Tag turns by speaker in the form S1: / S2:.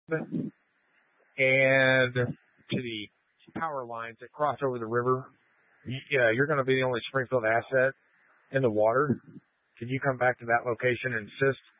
S1: and to the power lines that cross over the river. You're going to be the only Springfield asset in the water. Can you come back to that location and assist?